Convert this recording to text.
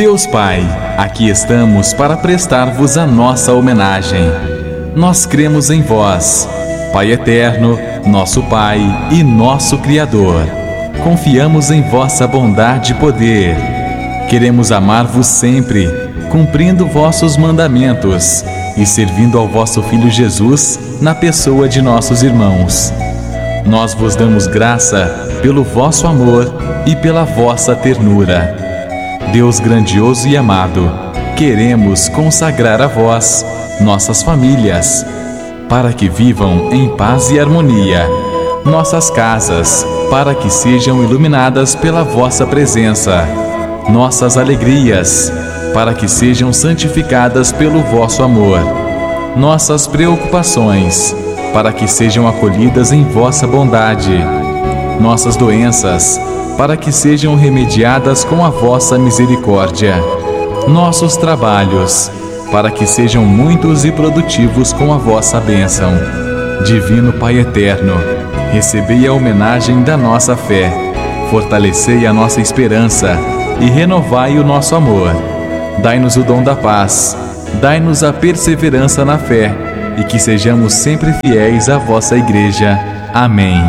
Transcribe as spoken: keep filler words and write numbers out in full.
Deus Pai, aqui estamos para prestar-vos a nossa homenagem. Nós cremos em vós, Pai eterno, nosso Pai e nosso Criador. Confiamos em vossa bondade e poder. Queremos amar-vos sempre, cumprindo vossos mandamentos e servindo ao vosso Filho Jesus na pessoa de nossos irmãos. Nós vos damos graça pelo vosso amor e pela vossa ternura. Deus grandioso e amado, queremos consagrar a vós nossas famílias, para que vivam em paz e harmonia, nossas casas, para que sejam iluminadas pela vossa presença, nossas alegrias, para que sejam santificadas pelo vosso amor, nossas preocupações, para que sejam acolhidas em vossa bondade, nossas doenças, para que sejam remediadas com a vossa misericórdia, nossos trabalhos, para que sejam muitos e produtivos com a vossa bênção. Divino Pai eterno, recebei a homenagem da nossa fé, fortalecei a nossa esperança e renovai o nosso amor. Dai-nos o dom da paz, dai-nos a perseverança na fé e que sejamos sempre fiéis à vossa Igreja. Amém.